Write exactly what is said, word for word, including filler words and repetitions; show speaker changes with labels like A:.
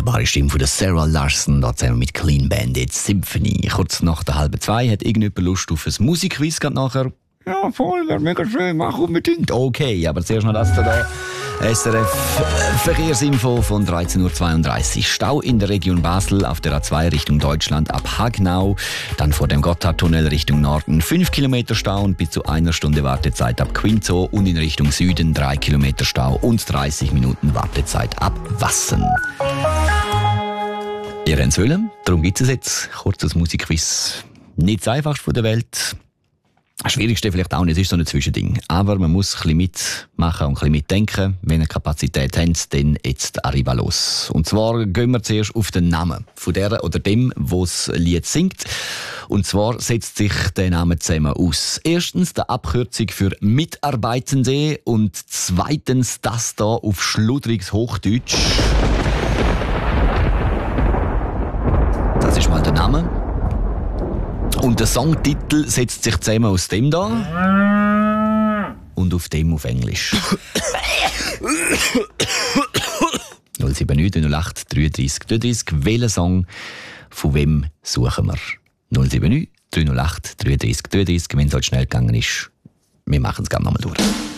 A: wunderbare Stimme von der Sarah Larson, da zusammen mit Clean Bandit Symphony. Kurz nach der halben zwei hat irgendjemand Lust auf ein Musikquiz gerade nachher. Ja, voll, wäre mega schön, mach unbedingt. Okay, aber zuerst noch das da. S R F Verkehrsinfo von dreizehn Uhr zweiunddreißig. Stau in der Region Basel auf der A zwei Richtung Deutschland ab Hagnau. Dann vor dem Gotthardtunnel Richtung Norden fünf Kilometer Stau und bis zu einer Stunde Wartezeit ab Quinzo. Und in Richtung Süden drei Kilometer Stau und dreißig Minuten Wartezeit ab Wassen. Ihr habt es wollen, darum gibt es jetzt. Kurzes Musikquiz. Nicht das einfachste von der Welt. Das Schwierigste vielleicht auch nicht, es ist so ein Zwischending. Aber man muss ein bisschen mitmachen und ein bisschen mitdenken. Wenn ihr Kapazität habt, dann jetzt arriba los. Und zwar gehen wir zuerst auf den Namen von der oder dem, der das Lied singt. Und zwar setzt sich der Name zusammen aus. Erstens die Abkürzung für Mitarbeitende und zweitens das da auf schludriges Hochdeutsch. Das ist mal der Name. Und der Songtitel setzt sich zusammen aus dem da und auf dem auf Englisch. null sieben neun null acht dreiunddreißig dreiunddreißig. Welchen Song von wem suchen wir? null sieben neun null acht dreiunddreißig dreiunddreißig. Wenn es heute schnell gegangen ist, wir machen es gerne nochmal durch.